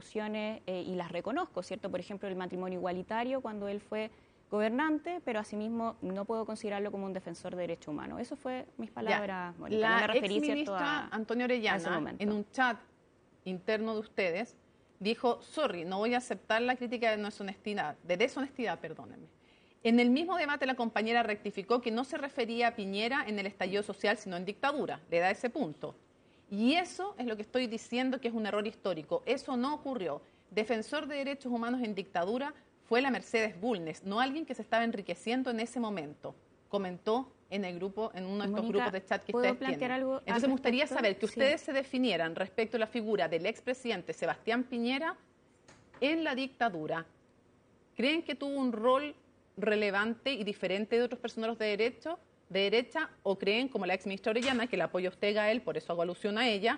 discusiones y las reconozco, ¿cierto? Por ejemplo, el matrimonio igualitario cuando él fue gobernante, pero asimismo no puedo considerarlo como un defensor de derechos humanos. Eso fue mis palabras, Mónica. La no me referí, exministra Antonio Orellana, en un chat interno de ustedes, dijo, sorry, no voy a aceptar la crítica de deshonestidad, perdónenme. En el mismo debate la compañera rectificó que no se refería a Piñera en el estallido social, sino en dictadura. Le da ese punto. Y eso es lo que estoy diciendo que es un error histórico. Eso no ocurrió. Defensor de derechos humanos en dictadura fue la Mercedes Bulnes, no alguien que se estaba enriqueciendo en ese momento. Comentó en el grupo, en uno de estos grupos de chat que ustedes tienen. Entonces me gustaría saber que ustedes se definieran respecto a la figura del expresidente Sebastián Piñera en la dictadura. ¿Creen que tuvo un rol relevante y diferente de otros personeros de derecha, o creen, como la exministra Orellana, que la apoya usted, Gael, por eso hago alusión a ella,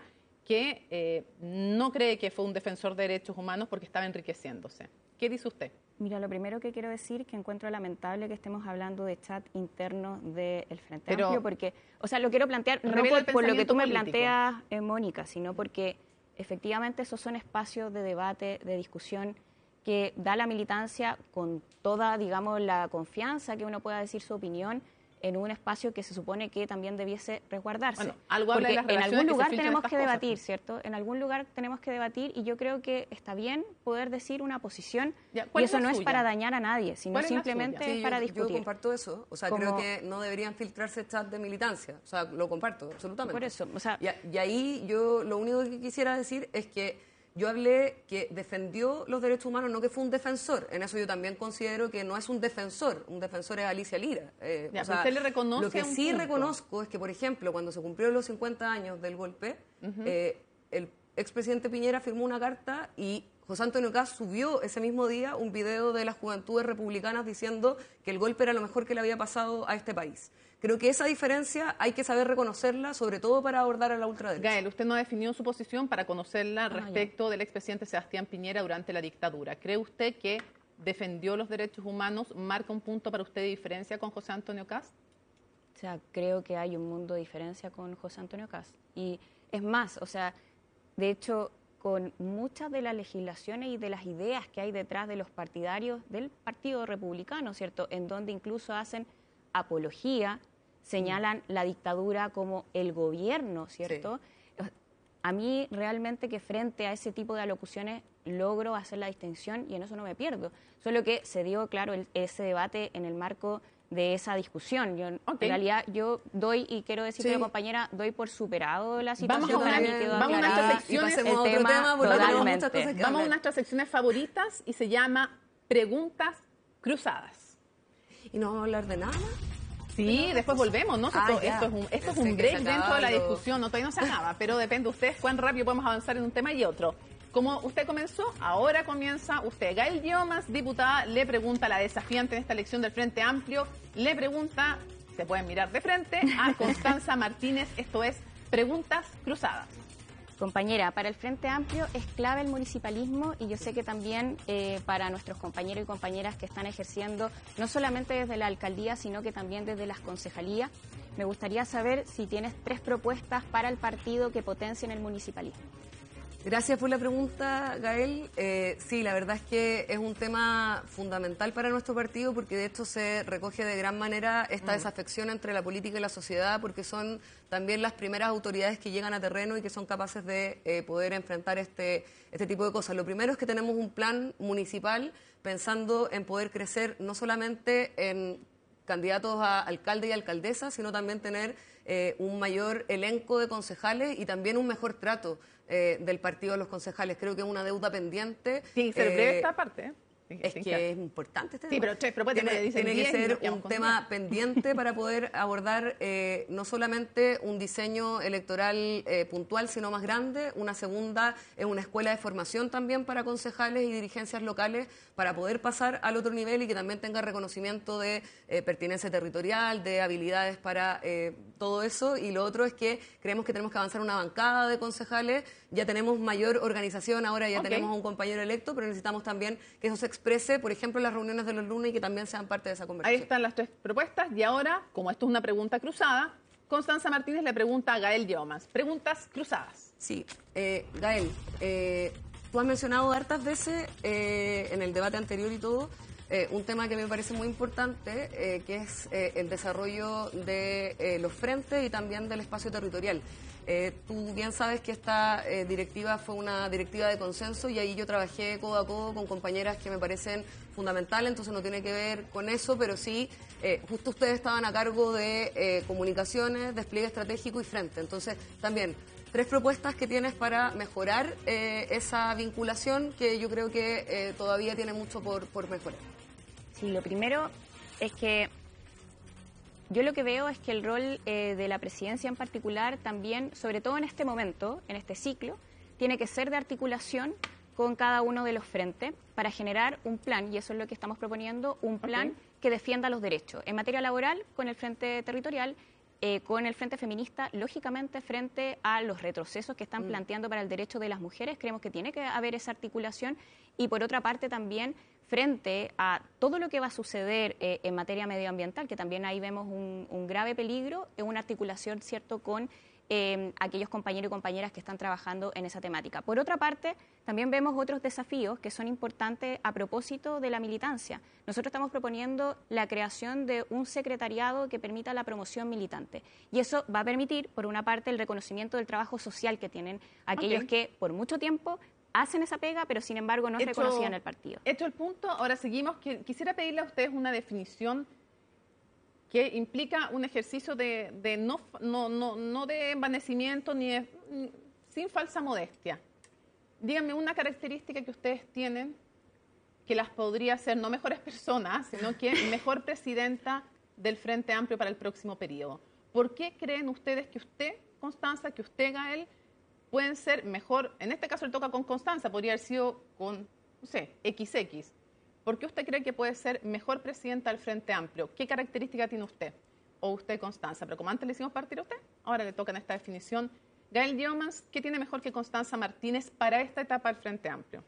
que no cree que fue un defensor de derechos humanos porque estaba enriqueciéndose? ¿Qué dice usted? Mira, lo primero que quiero decir es que encuentro lamentable que estemos hablando de chat interno del Frente Amplio, porque, o sea, lo quiero plantear no por lo que tú me planteas, Mónica, sino porque efectivamente esos son espacios de debate, de discusión, que da la militancia con toda, digamos, la confianza que uno pueda decir su opinión en un espacio que se supone que también debiese resguardarse. Bueno, algo habla de las en algún lugar tenemos que cosas, debatir, ¿cierto? En algún lugar tenemos que debatir y yo creo que está bien poder decir una posición y eso no es para dañar a nadie, sino simplemente es para discutir. Yo comparto eso, o sea, creo que no deberían filtrarse chats de militancia, o sea, lo comparto absolutamente. Por eso, o sea, y ahí yo lo único que quisiera decir es que yo hablé que defendió los derechos humanos, no que fue un defensor. En eso yo también considero que no es un defensor es Alicia Lira. O sea, ¿usted le reconoce lo que sí reconozco es que, por ejemplo, cuando se cumplieron los 50 años del golpe, el expresidente Piñera firmó una carta y José Antonio Kast subió ese mismo día un video de las juventudes republicanas diciendo que el golpe era lo mejor que le había pasado a este país. Creo que esa diferencia hay que saber reconocerla, sobre todo para abordar a la ultraderecha. Gael, usted no ha definido su posición para conocerla respecto del expresidente Sebastián Piñera durante la dictadura. ¿Cree usted que defendió los derechos humanos? ¿Marca un punto para usted de diferencia con José Antonio Kast? O sea, creo que hay un mundo de diferencia con José Antonio Kast. Y es más, o sea, de hecho, con muchas de las legislaciones y de las ideas que hay detrás de los partidarios del Partido Republicano, ¿cierto? En donde incluso hacen apología, señalan la dictadura como el gobierno, ¿cierto? Sí. A mí realmente que frente a ese tipo de alocuciones logro hacer la distinción y en eso no me pierdo. Solo que se dio, claro, ese debate en el marco de esa discusión. Yo, en realidad, yo doy, y quiero decirle, compañera, doy por superado la situación para que quedó vamos a nuestras secciones, Vamos a nuestras secciones favoritas y se llama Preguntas Cruzadas. ¿Y no vamos a hablar de nada? Sí, después volvemos, ¿no? Esto es un break dentro de la discusión, no, todavía no se acaba, pero depende de ustedes cuán rápido podemos avanzar en un tema y otro. Como usted comenzó, ahora comienza usted. Gael Llomas, diputada, le pregunta a la desafiante en esta elección del Frente Amplio, le pregunta, se pueden mirar de frente, a Constanza Martínez, esto es Preguntas Cruzadas. Compañera, para el Frente Amplio es clave el municipalismo y yo sé que también para nuestros compañeros y compañeras que están ejerciendo, no solamente desde la alcaldía, sino que también desde las concejalías, me gustaría saber si tienes 3 propuestas para el partido que potencien el municipalismo. Gracias por la pregunta, Gael. Sí, la verdad es que es un tema fundamental para nuestro partido porque de hecho se recoge de gran manera esta desafección entre la política y la sociedad porque son también las primeras autoridades que llegan a terreno y que son capaces de poder enfrentar este tipo de cosas. Lo primero es que tenemos un plan municipal pensando en poder crecer no solamente en candidatos a alcalde y alcaldesa, sino también tener un mayor elenco de concejales y también un mejor trato del partido a los concejales. Creo que es una deuda pendiente. Tiene que ser breve esta parte, ¿eh? Es que es importante este tema. Sí, pero 3 propuestas tiene que ser un tema pendiente para poder abordar no solamente un diseño electoral puntual, sino más grande. Una segunda es una escuela de formación también para concejales y dirigencias locales para poder pasar al otro nivel y que también tenga reconocimiento de pertinencia territorial, de habilidades para todo eso. Y lo otro es que creemos que tenemos que avanzar una bancada de concejales. Ya tenemos mayor organización, ahora ya tenemos un compañero electo, pero necesitamos también que eso se exprese, por ejemplo, en las reuniones de los lunes y que también sean parte de esa conversación. Ahí están las 3 propuestas y ahora, como esto es una pregunta cruzada, Constanza Martínez le pregunta a Gael Llomas. Preguntas cruzadas. Sí, Gael, tú has mencionado hartas veces en el debate anterior y todo, un tema que me parece muy importante, que es el desarrollo de los frentes y también del espacio territorial. Tú bien sabes que esta directiva fue una directiva de consenso y ahí yo trabajé codo a codo con compañeras que me parecen fundamentales, entonces no tiene que ver con eso, pero sí, justo ustedes estaban a cargo de comunicaciones, despliegue estratégico y frente. Entonces, también, 3 propuestas que tienes para mejorar esa vinculación que yo creo que todavía tiene mucho por mejorar. Sí, lo primero es que yo lo que veo es que el rol de la presidencia en particular también, sobre todo en este momento, en este ciclo, tiene que ser de articulación con cada uno de los frentes para generar un plan, y eso es lo que estamos proponiendo, un plan que defienda los derechos. En materia laboral, con el frente territorial, con el frente feminista, lógicamente frente a los retrocesos que están planteando para el derecho de las mujeres, creemos que tiene que haber esa articulación, y por otra parte también frente a todo lo que va a suceder en materia medioambiental, que también ahí vemos un grave peligro, una articulación, ¿cierto?, con aquellos compañeros y compañeras que están trabajando en esa temática. Por otra parte, también vemos otros desafíos que son importantes a propósito de la militancia. Nosotros estamos proponiendo la creación de un secretariado que permita la promoción militante. Y eso va a permitir, por una parte, el reconocimiento del trabajo social que tienen aquellos que por mucho tiempo hacen esa pega, pero sin embargo no es reconocida en el partido. Hecho el punto, ahora seguimos. Quisiera pedirle a ustedes una definición que implica un ejercicio de no de envanecimiento ni sin falsa modestia. Díganme una característica que ustedes tienen que las podría hacer no mejores personas, sino que mejor presidenta del Frente Amplio para el próximo periodo. ¿Por qué creen ustedes que usted, Constanza, que usted, Gael, pueden ser mejor? En este caso le toca con Constanza, podría haber sido con, no sé, XX. ¿Por qué usted cree que puede ser mejor presidenta del Frente Amplio? ¿Qué característica tiene usted? O usted, Constanza. Pero como antes le hicimos partir a usted, ahora le toca en esta definición. Gael Yeomans, ¿qué tiene mejor que Constanza Martínez para esta etapa del Frente Amplio?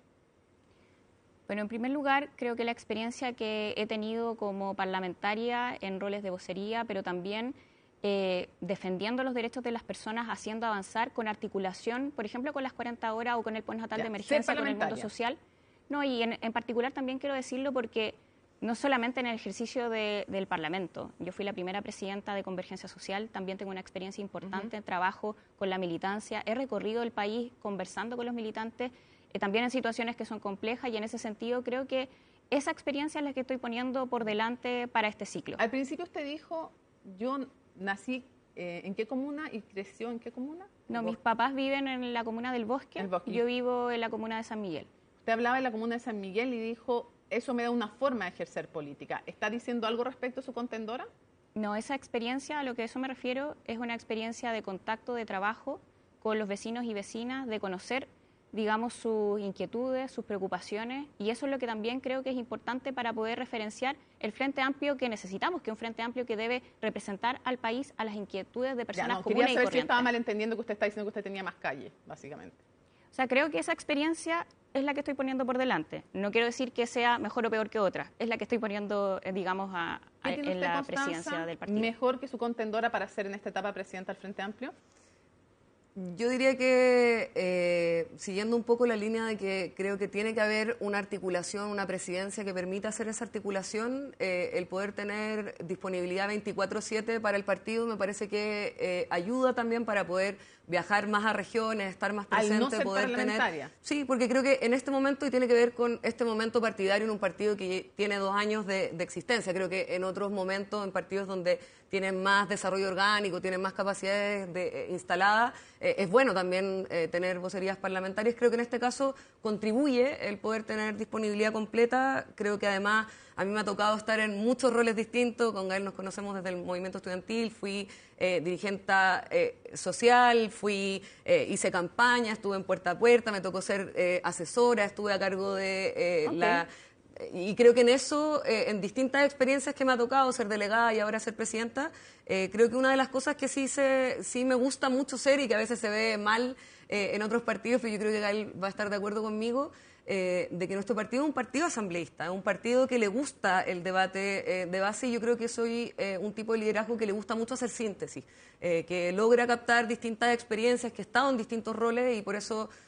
Bueno, en primer lugar, creo que la experiencia que he tenido como parlamentaria en roles de vocería, pero también defendiendo los derechos de las personas, haciendo avanzar con articulación, por ejemplo, con las 40 horas o con el postnatal de emergencia, con el mundo social. No, y en particular también quiero decirlo porque no solamente en el ejercicio del Parlamento. Yo fui la primera presidenta de Convergencia Social, también tengo una experiencia importante, trabajo con la militancia, he recorrido el país conversando con los militantes, también en situaciones que son complejas, y en ese sentido creo que esa experiencia es la que estoy poniendo por delante para este ciclo. Al principio usted dijo, yo nací ¿en qué comuna y creció en qué comuna? No, mis papás viven en la comuna del Bosque, yo vivo en la comuna de San Miguel. Usted hablaba de la comuna de San Miguel y dijo, eso me da una forma de ejercer política. ¿Está diciendo algo respecto a su contendora? No, esa experiencia, a lo que eso me refiero, es una experiencia de contacto, de trabajo con los vecinos y vecinas, de conocer, digamos, sus inquietudes, sus preocupaciones, y eso es lo que también creo que es importante para poder referenciar el Frente Amplio que necesitamos, que es un Frente Amplio que debe representar al país, a las inquietudes de personas comunes y corrientes. Quería saber si estaba malentendiendo que usted está diciendo que usted tenía más calle, básicamente. O sea, creo que esa experiencia es la que estoy poniendo por delante. No quiero decir que sea mejor o peor que otra, es la que estoy poniendo, digamos, en la presidencia del partido. ¿Mejor que su contendora para ser en esta etapa presidenta del Frente Amplio? Yo diría que, siguiendo un poco la línea de que creo que tiene que haber una articulación, una presidencia que permita hacer esa articulación, el poder tener disponibilidad 24/7 para el partido me parece que ayuda también para poder viajar más a regiones, estar más presente, al no ser poder parlamentaria. Sí, porque creo que en este momento, y tiene que ver con este momento partidario en un partido que tiene 2 años de existencia, creo que en otros momentos, en partidos donde tienen más desarrollo orgánico, tienen más capacidades instaladas, es bueno también tener vocerías parlamentarias. Creo que en este caso contribuye el poder tener disponibilidad completa. Creo que además a mí me ha tocado estar en muchos roles distintos. Con Gael nos conocemos desde el movimiento estudiantil, fui dirigente social, hice campaña, estuve en puerta a puerta, me tocó ser asesora, estuve a cargo de y creo que en eso, en distintas experiencias que me ha tocado ser delegada y ahora ser presidenta, creo que una de las cosas que sí me gusta mucho ser y que a veces se ve mal en otros partidos, pero yo creo que Gael va a estar de acuerdo conmigo, de que nuestro partido es un partido asambleísta, es un partido que le gusta el debate de base, y yo creo que soy un tipo de liderazgo que le gusta mucho hacer síntesis, que logra captar distintas experiencias, que he estado en distintos roles, y por eso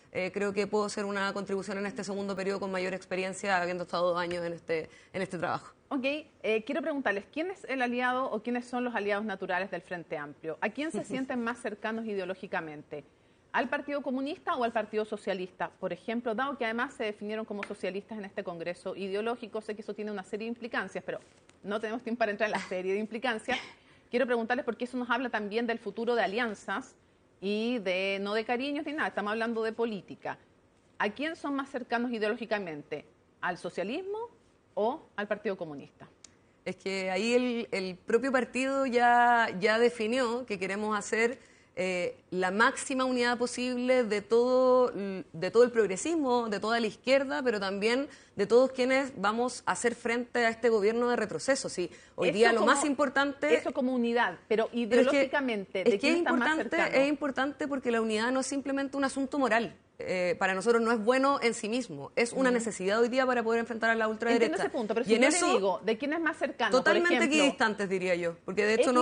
creo que puedo hacer una contribución en este segundo periodo con mayor experiencia, habiendo estado 2 años en este trabajo. Ok, quiero preguntarles, ¿quién es el aliado o quiénes son los aliados naturales del Frente Amplio? ¿A quién se sienten más cercanos ideológicamente? ¿Al Partido Comunista o al Partido Socialista? Por ejemplo, dado que además se definieron como socialistas en este Congreso ideológico, sé que eso tiene una serie de implicancias, pero no tenemos tiempo para entrar en la serie de implicancias. Quiero preguntarles porque eso nos habla también del futuro de alianzas y no de cariños ni nada, estamos hablando de política. ¿A quién son más cercanos ideológicamente? ¿Al socialismo o al Partido Comunista? Es que ahí el propio partido ya definió que queremos hacer la máxima unidad posible de todo el progresismo, de toda la izquierda, pero también de todos quienes vamos a hacer frente a este gobierno de retroceso. Sí, hoy día lo más importante... Eso como unidad, pero ideológicamente, ¿de quién está más cercano? Es importante porque la unidad no es simplemente un asunto moral. Para nosotros no es bueno en sí mismo, es una necesidad hoy día para poder enfrentar a la ultraderecha. Entiendo ese punto, pero si yo le digo, ¿de quién es más cercano? Totalmente equidistantes, diría yo, porque de hecho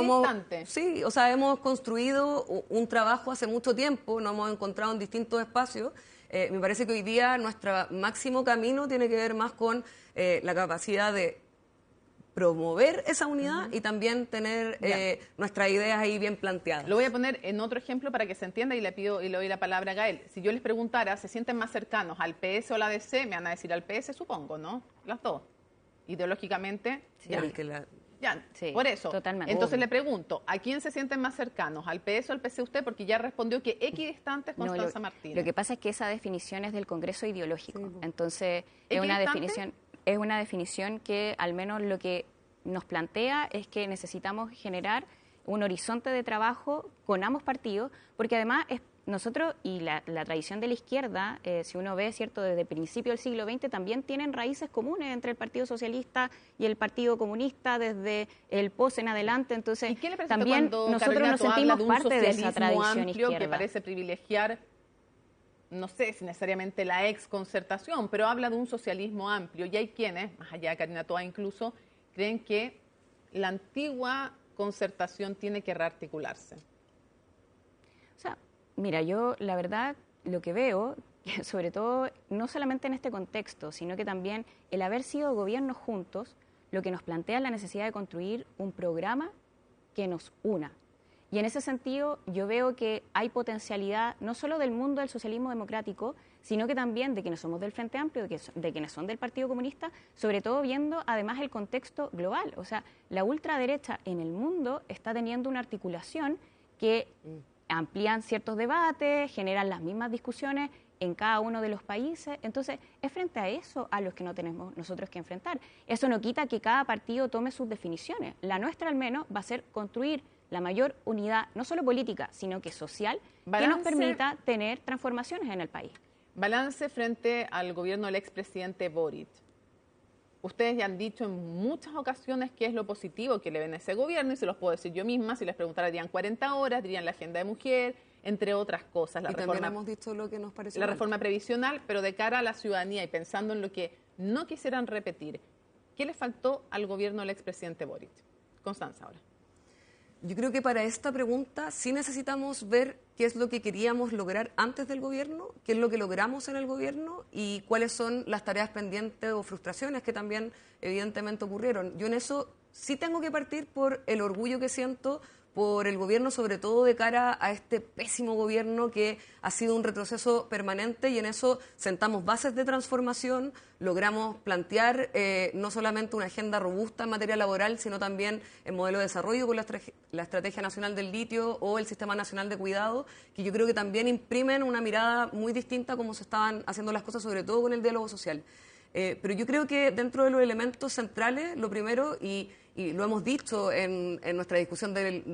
hemos construido un trabajo hace mucho tiempo, nos hemos encontrado en distintos espacios. Me parece que hoy día nuestro máximo camino tiene que ver más con la capacidad de promover esa unidad y también tener nuestras ideas ahí bien planteadas. Lo voy a poner en otro ejemplo para que se entienda y le doy la palabra a Gael. Si yo les preguntara, ¿se sienten más cercanos al PS o la DC? Me van a decir al PS, supongo, ¿no? Las dos. Ideológicamente, sí, sí, por eso. Totalmente. Entonces le pregunto, ¿a quién se sienten más cercanos? ¿Al PS o al PC usted? Porque ya respondió que equidistante es Constanza Martínez. Lo que pasa es que esa definición es del Congreso ideológico. Sí. Entonces, es una definición que al menos lo que nos plantea es que necesitamos generar un horizonte de trabajo con ambos partidos, porque además nosotros y la tradición de la izquierda, si uno ve, cierto, desde el principio del siglo XX, también tienen raíces comunes entre el Partido Socialista y el Partido Comunista desde el POS en adelante. Entonces, ¿y qué le también nosotros nos sentimos parte de esa tradición izquierda que parece privilegiar, no sé si necesariamente la exconcertación, pero habla de un socialismo amplio? Y hay quienes, más allá de Karina Toa incluso, creen que la antigua concertación tiene que rearticularse. O sea, mira, yo la verdad lo que veo, sobre todo no solamente en este contexto, sino que también el haber sido gobiernos juntos, lo que nos plantea es la necesidad de construir un programa que nos una. Y en ese sentido yo veo que hay potencialidad no solo del mundo del socialismo democrático, sino que también de quienes somos del Frente Amplio, de quienes son del Partido Comunista, sobre todo viendo además el contexto global. O sea, la ultraderecha en el mundo está teniendo una articulación que amplían ciertos debates, generan las mismas discusiones en cada uno de los países. Entonces, es frente a eso a los que no tenemos nosotros que enfrentar. Eso no quita que cada partido tome sus definiciones. La nuestra, al menos, va a ser construir la mayor unidad, no solo política, sino que social, que nos permita tener transformaciones en el país. Balance frente al gobierno del expresidente Boric. Ustedes ya han dicho en muchas ocasiones qué es lo positivo que le ven a ese gobierno, y se los puedo decir yo misma. Si les preguntara, dirían 40 horas, dirían la agenda de mujer, entre otras cosas. También hemos dicho lo que nos parece la reforma previsional, pero de cara a la ciudadanía y pensando en lo que no quisieran repetir, ¿qué le faltó al gobierno del expresidente Boric? Constanza, ahora. Yo creo que para esta pregunta sí necesitamos ver qué es lo que queríamos lograr antes del gobierno, qué es lo que logramos en el gobierno y cuáles son las tareas pendientes o frustraciones que también evidentemente ocurrieron. Yo en eso sí tengo que partir por el orgullo que siento por el gobierno, sobre todo de cara a este pésimo gobierno que ha sido un retroceso permanente, y en eso sentamos bases de transformación, logramos plantear no solamente una agenda robusta en materia laboral, sino también el modelo de desarrollo con la Estrategia Nacional del Litio o el Sistema Nacional de Cuidado, que yo creo que también imprimen una mirada muy distinta a cómo se estaban haciendo las cosas, sobre todo con el diálogo social. Pero yo creo que dentro de los elementos centrales, lo primero, y lo hemos dicho en nuestra discusión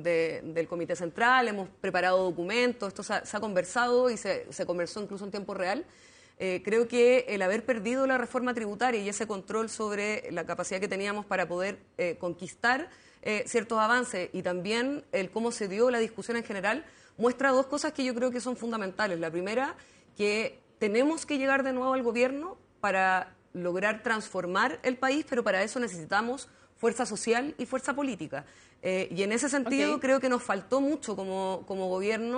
del Comité Central, hemos preparado documentos, esto se ha conversado y se conversó incluso en tiempo real. Creo que el haber perdido la reforma tributaria y ese control sobre la capacidad que teníamos para poder conquistar ciertos avances, y también el cómo se dio la discusión en general, muestra dos cosas que yo creo que son fundamentales. La primera, que tenemos que llegar de nuevo al gobierno para lograr transformar el país, pero para eso necesitamos fuerza social y fuerza política. Y en ese sentido creo que nos faltó mucho como gobierno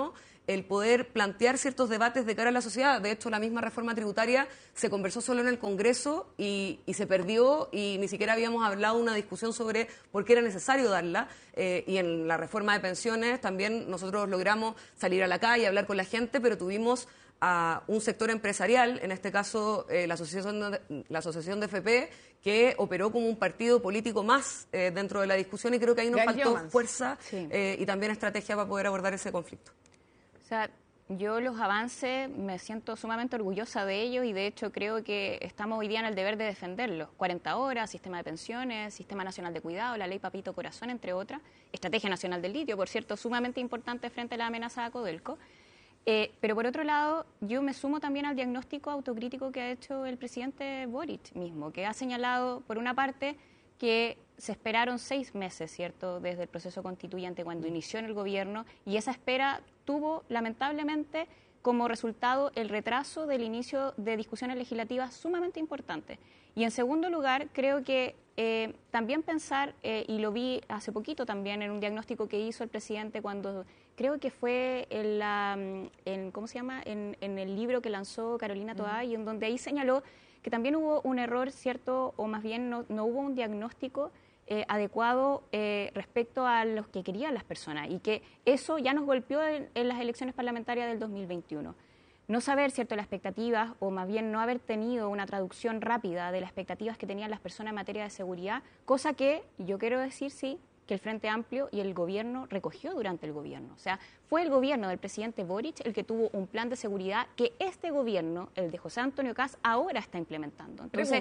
el poder plantear ciertos debates de cara a la sociedad. De hecho, la misma reforma tributaria se conversó solo en el Congreso y se perdió, y ni siquiera habíamos hablado de una discusión sobre por qué era necesario darla. Y en la reforma de pensiones también nosotros logramos salir a la calle, hablar con la gente, pero tuvimos a un sector empresarial, en este caso la Asociación de FP, que operó como un partido político más dentro de la discusión, y creo que ahí nos faltó fuerza y también estrategia para poder abordar ese conflicto. O sea, yo los avances me siento sumamente orgullosa de ellos, y de hecho creo que estamos hoy día en el deber de defenderlos. 40 horas, sistema de pensiones, sistema nacional de cuidado, la ley Papito Corazón, entre otras. Estrategia nacional del litio, por cierto, sumamente importante frente a la amenaza de Codelco. Pero por otro lado, yo me sumo también al diagnóstico autocrítico que ha hecho el presidente Boric mismo, que ha señalado, por una parte, que se esperaron 6 meses, ¿cierto?, desde el proceso constituyente cuando inició en el gobierno, y esa espera tuvo, lamentablemente, como resultado el retraso del inicio de discusiones legislativas sumamente importantes. Y en segundo lugar, creo que también pensar, y lo vi hace poquito también en un diagnóstico que hizo el presidente cuando, creo que fue ¿cómo se llama?, en el libro que lanzó Carolina Toá, y en donde ahí señaló que también hubo un error, ¿cierto?, o más bien no hubo un diagnóstico adecuado respecto a los que querían las personas, y que eso ya nos golpeó en las elecciones parlamentarias del 2021. No saber, ¿cierto?, las expectativas, o más bien no haber tenido una traducción rápida de las expectativas que tenían las personas en materia de seguridad, cosa que yo quiero decir, sí, que el Frente Amplio y el gobierno recogió durante el gobierno. O sea, fue el gobierno del presidente Boric el que tuvo un plan de seguridad que este gobierno, el de José Antonio Kast, ahora está implementando. Entonces,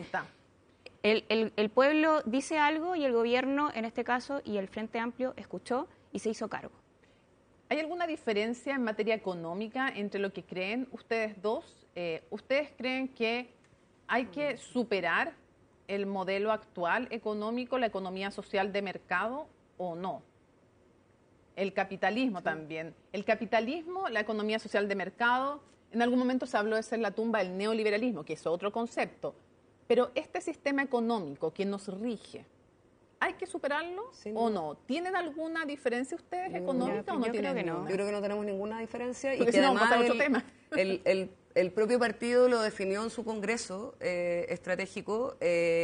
el pueblo dice algo y el gobierno, en este caso, y el Frente Amplio escuchó y se hizo cargo. ¿Hay alguna diferencia en materia económica entre lo que creen ustedes dos? ¿Ustedes creen que hay que superar el modelo actual económico, la economía social de mercado, o no? El capitalismo también. El capitalismo, la economía social de mercado, en algún momento se habló de ser la tumba del neoliberalismo, que es otro concepto. Pero este sistema económico que nos rige, ¿hay que superarlo o no? ¿Tienen alguna diferencia ustedes económica o no tienen ninguna? Yo creo que no tenemos ninguna diferencia. Porque y que además otro tema. El propio partido lo definió en su congreso estratégico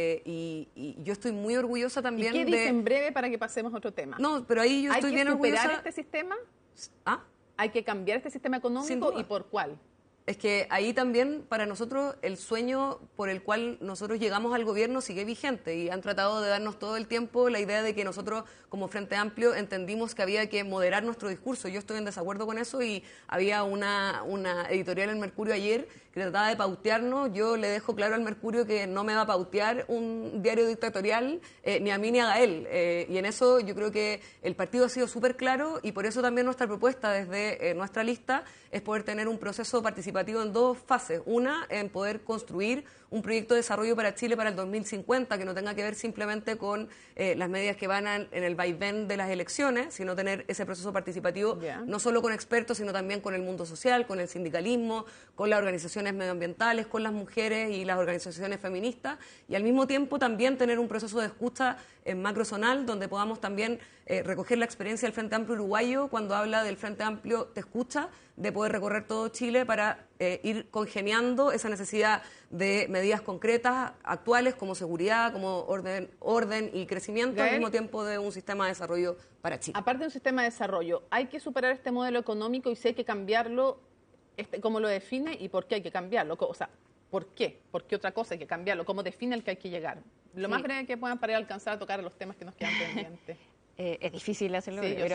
y yo estoy muy orgullosa también. ¿Y qué dice en breve para que pasemos a otro tema? No, pero ahí yo estoy bien orgullosa. ¿Hay que superar este sistema? ¿Ah? ¿Hay que cambiar este sistema económico y por cuál? Es que ahí también para nosotros el sueño por el cual nosotros llegamos al gobierno sigue vigente, y han tratado de darnos todo el tiempo la idea de que nosotros como Frente Amplio entendimos que había que moderar nuestro discurso. Yo estoy en desacuerdo con eso, y había una editorial en Mercurio ayer que trataba de pautearnos. Yo le dejo claro al Mercurio que no me va a pautear un diario dictatorial, ni a mí ni a Gael, y en eso yo creo que el partido ha sido súper claro, y por eso también nuestra propuesta desde nuestra lista es poder tener un proceso participativo en 2 fases. Una, en poder construir un proyecto de desarrollo para Chile para el 2050, que no tenga que ver simplemente con las medidas que van en el vaivén de las elecciones, sino tener ese proceso participativo no solo con expertos, sino también con el mundo social, con el sindicalismo, con las organizaciones medioambientales, con las mujeres y las organizaciones feministas, y al mismo tiempo también tener un proceso de escucha macrozonal, donde podamos también recoger la experiencia del Frente Amplio uruguayo cuando habla del Frente Amplio Te Escucha, de poder recorrer todo Chile para ir congeniando esa necesidad de medidas concretas, actuales, como seguridad, como orden y crecimiento, Gael, al mismo tiempo de un sistema de desarrollo para Chile. Aparte de un sistema de desarrollo, hay que superar este modelo económico, y si hay que cambiarlo, ¿cómo lo define y por qué hay que cambiarlo? O sea, ¿por qué? ¿Por qué otra cosa hay que cambiarlo? ¿Cómo define el que hay que llegar? Lo más breve que puedan para alcanzar a tocar los temas que nos quedan pendientes. Es difícil hacerlo, pero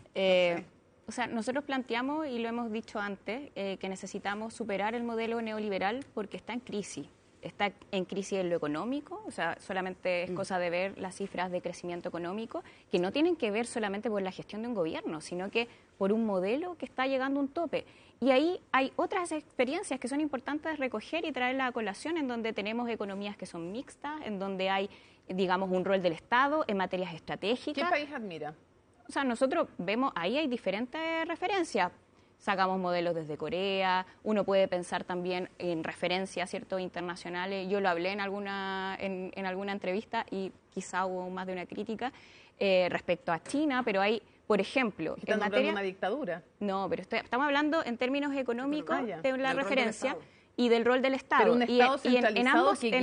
o sea, nosotros planteamos, y lo hemos dicho antes, que necesitamos superar el modelo neoliberal porque está en crisis. Está en crisis en lo económico, o sea, solamente es cosa de ver las cifras de crecimiento económico, que no tienen que ver solamente por la gestión de un gobierno, sino que por un modelo que está llegando a un tope. Y ahí hay otras experiencias que son importantes recoger y traerlas a colación, en donde tenemos economías que son mixtas, en donde hay, digamos, un rol del Estado en materias estratégicas. ¿Qué país admira? O sea, nosotros vemos, ahí hay diferentes referencias. Sacamos modelos desde Corea, uno puede pensar también en referencias, ¿cierto?, internacionales. Yo lo hablé en alguna entrevista, y quizá hubo más de una crítica respecto a China, pero hay, por ejemplo, en materia... una dictadura. No, pero estamos hablando en términos económicos de la referencia y del rol del Estado. Pero un Estado centralizado que